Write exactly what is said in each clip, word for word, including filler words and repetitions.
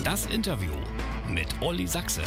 Das Interview mit Olli Sachse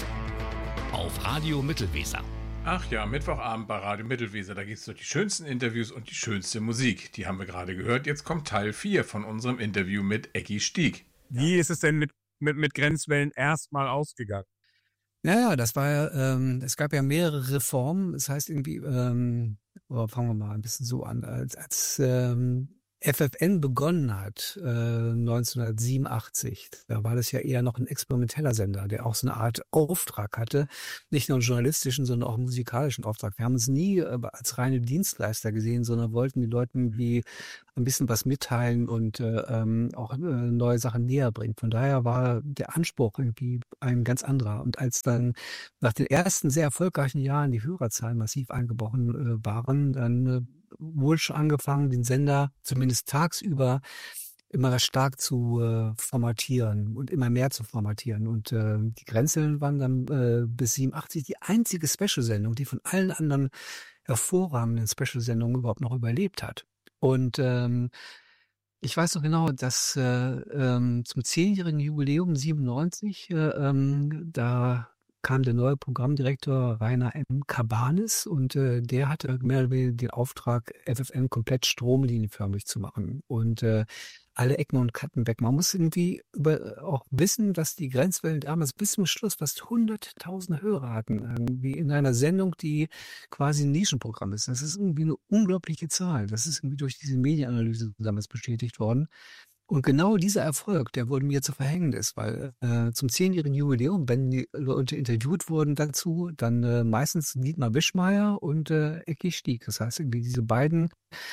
auf Radio Mittelweser. Ach ja, Mittwochabend bei Radio Mittelweser, da gibt es doch die schönsten Interviews und die schönste Musik. Die haben wir gerade gehört. Jetzt kommt Teil vier von unserem Interview mit Eggy Stieg. Wie ist es denn mit, mit, mit Grenzwellen erstmal ausgegangen? Naja, das war ja, ähm, es gab ja mehrere Reformen. Das heißt irgendwie, ähm, oh, fangen wir mal ein bisschen so an, als, als ähm, F F N begonnen hat, äh, neunzehnhundertsiebenundachtzig, da war das ja eher noch ein experimenteller Sender, der auch so eine Art Auftrag hatte, nicht nur einen journalistischen, sondern auch einen musikalischen Auftrag. Wir haben es nie äh, als reine Dienstleister gesehen, sondern wollten die Leuten irgendwie ein bisschen was mitteilen und äh, ähm, auch äh, neue Sachen näher bringen. Von daher war der Anspruch irgendwie ein ganz anderer. Und als dann nach den ersten sehr erfolgreichen Jahren die Hörerzahlen massiv eingebrochen äh, waren, dann äh, wohl schon angefangen, den Sender zumindest tagsüber immer stark zu äh, formatieren und immer mehr zu formatieren. Und äh, die Grenzwellen waren dann äh, bis siebenundachtzig die einzige Special-Sendung, die von allen anderen hervorragenden Special-Sendungen überhaupt noch überlebt hat. Und ähm, ich weiß noch genau, dass äh, ähm, zum zehnjährigen Jubiläum siebenundneunzig, äh, ähm, da kam der neue Programmdirektor Rainer M. Cabanis und äh, der hatte mehr oder weniger den Auftrag, F F N komplett stromlinienförmig zu machen und äh, alle Ecken und Kanten weg. Man muss irgendwie über, auch wissen, dass die Grenzwellen damals bis zum Schluss fast hunderttausend Hörer hatten, irgendwie in einer Sendung, die quasi ein Nischenprogramm ist. Das ist irgendwie eine unglaubliche Zahl. Das ist irgendwie durch diese Medienanalyse damals bestätigt worden. Und genau dieser Erfolg, der wurde mir zu Verhängnis, weil äh, zum zehnjährigen Jubiläum, wenn die Leute interviewt wurden dazu, dann äh, meistens Dietmar Wischmeier und äh, Eggy Stieg. Das heißt, irgendwie diese beiden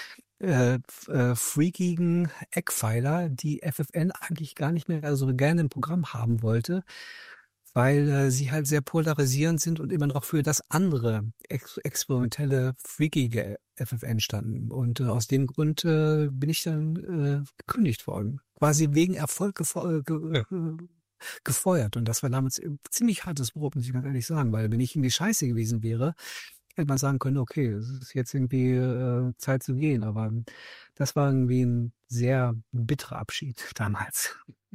äh, äh, freakigen Eckpfeiler, die F F N eigentlich gar nicht mehr so gerne im Programm haben wollte, weil äh, sie halt sehr polarisierend sind und immer noch für das andere ex- experimentelle, freakige F F N standen. Und äh, aus dem Grund äh, bin ich dann äh, gekündigt worden. Quasi wegen Erfolg gefo- ge- äh, gefeuert. Und das war damals ein ziemlich hartes Brot, muss ich ganz ehrlich sagen, weil wenn ich irgendwie scheiße gewesen wäre, hätte man sagen können, okay, es ist jetzt irgendwie äh, Zeit zu gehen. Aber das war irgendwie ein sehr bitterer Abschied damals.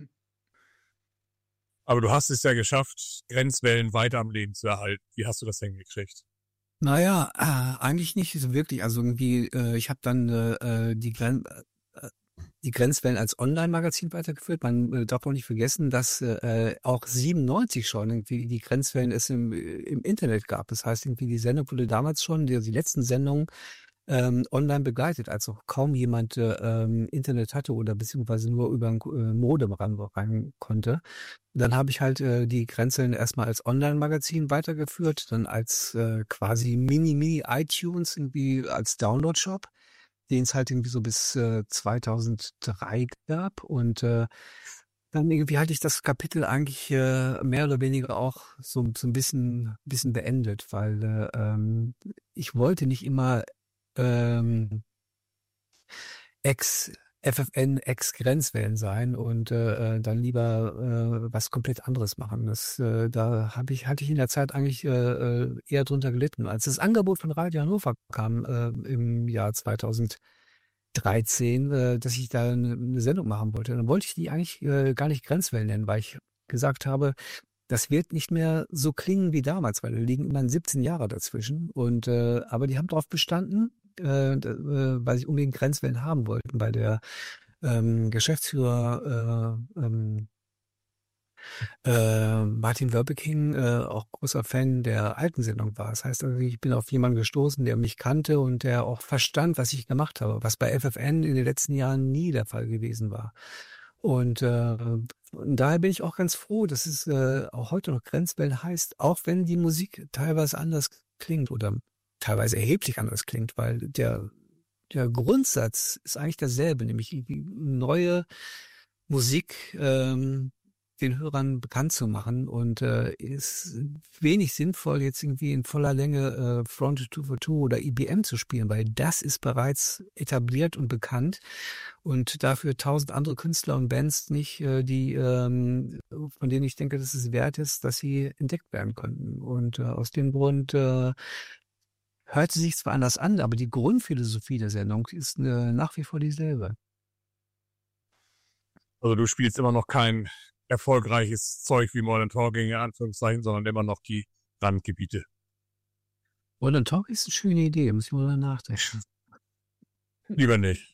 Aber du hast es ja geschafft, Grenzwellen weiter am Leben zu erhalten. Wie hast du das denn gekriegt? Naja, äh, eigentlich nicht so wirklich. Also irgendwie, äh, ich habe dann äh, die, Gren äh, die Grenzwellen als Online-Magazin weitergeführt. Man äh, darf auch nicht vergessen, dass äh, auch siebenundneunzig schon irgendwie die Grenzwellen es im, im Internet gab. Das heißt, irgendwie die Sendung wurde damals schon, die, die letzten Sendungen, ähm, online begleitet, als auch kaum jemand äh, ähm, Internet hatte oder beziehungsweise nur über ein äh, Modem ran, rein konnte. Dann habe ich halt äh, die Grenzwellen erstmal als Online-Magazin weitergeführt, dann als äh, quasi Mini-Mini-iTunes irgendwie als Download-Shop, den es halt irgendwie so bis äh, zweitausenddrei gab. Und äh, dann irgendwie hatte ich das Kapitel eigentlich äh, mehr oder weniger auch so, so ein bisschen, bisschen beendet, weil äh, ähm, ich wollte nicht immer ähm, ex F F N Ex-Grenzwellen sein und äh, dann lieber äh, was komplett anderes machen. Das, äh, da habe ich, hatte ich in der Zeit eigentlich äh, eher drunter gelitten. Als das Angebot von Radio Hannover kam äh, im Jahr zweitausenddreizehn, äh, dass ich da eine, eine Sendung machen wollte, dann wollte ich die eigentlich äh, gar nicht Grenzwellen nennen, weil ich gesagt habe, das wird nicht mehr so klingen wie damals, weil da liegen immerhin siebzehn Jahre dazwischen. Und äh, aber die haben darauf bestanden, äh, äh, weil sie unbedingt Grenzwellen haben wollten, weil der ähm, Geschäftsführer äh, ähm, äh, Martin Wörbeking äh, auch großer Fan der alten Sendung war. Das heißt, also, ich bin auf jemanden gestoßen, der mich kannte und der auch verstand, was ich gemacht habe, was bei F F N in den letzten Jahren nie der Fall gewesen war. Und äh, und daher bin ich auch ganz froh, dass es äh, auch heute noch Grenzwellen heißt, auch wenn die Musik teilweise anders klingt oder teilweise erheblich anders klingt, weil der der Grundsatz ist eigentlich derselbe, nämlich die neue Musik ähm, den Hörern bekannt zu machen und äh, ist wenig sinnvoll, jetzt irgendwie in voller Länge äh, Front two for two oder I B M zu spielen, weil das ist bereits etabliert und bekannt und dafür tausend andere Künstler und Bands nicht, äh, die ähm, von denen ich denke, dass es wert ist, dass sie entdeckt werden könnten. Und äh, aus dem Grund äh, hört sie sich zwar anders an, aber die Grundphilosophie der Sendung ist äh, nach wie vor dieselbe. Also du spielst immer noch kein erfolgreiches Zeug wie Modern Talking in Anführungszeichen, sondern immer noch die Randgebiete. Modern Talking ist eine schöne Idee, muss ich mal nachdenken. Lieber nicht.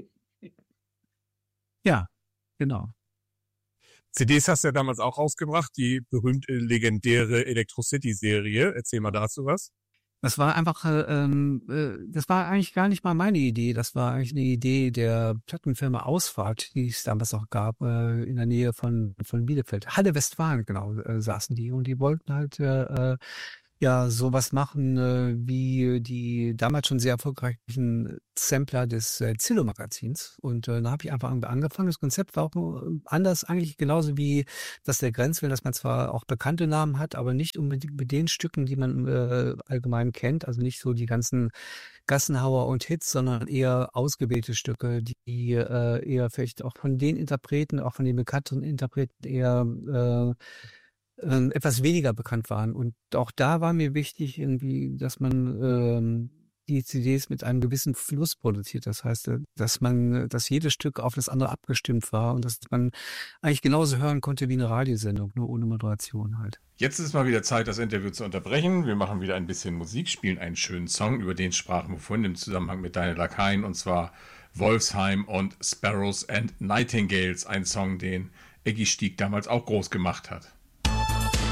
Ja, genau. C Ds hast du ja damals auch rausgebracht, die berühmte, legendäre Electro City-Serie. Erzähl mal dazu was. Das war einfach, äh, ähm, äh, das war eigentlich gar nicht mal meine Idee. Das war eigentlich eine Idee der Plattenfirma Ausfahrt, die es damals auch gab, äh, in der Nähe von von Bielefeld. Halle Westfalen, genau, äh, saßen die und die wollten halt äh, äh, ja sowas machen äh, wie die damals schon sehr erfolgreichen Sampler des äh, Zillow-Magazins. Und äh, da habe ich einfach angefangen. Das Konzept war auch nur anders, eigentlich genauso wie das der Grenzwelle, dass man zwar auch bekannte Namen hat, aber nicht unbedingt mit den Stücken, die man äh, allgemein kennt. Also nicht so die ganzen Gassenhauer und Hits, sondern eher ausgewählte Stücke, die äh, eher vielleicht auch von den Interpreten, auch von den bekannteren Interpreten eher äh, ähm, etwas weniger bekannt waren. Und auch da war mir wichtig irgendwie, dass man ähm, die C Ds mit einem gewissen Fluss produziert. Das heißt, äh, dass man, dass jedes Stück auf das andere abgestimmt war und dass man eigentlich genauso hören konnte wie eine Radiosendung, nur ohne Moderation halt. Jetzt ist mal wieder Zeit, das Interview zu unterbrechen. Wir machen wieder ein bisschen Musik, spielen einen schönen Song, über den sprachen wir vorhin im Zusammenhang mit Deine Lakaien, und zwar Wolfsheim und Sparrows and Nightingales, ein Song, den Eggy Stieg damals auch groß gemacht hat.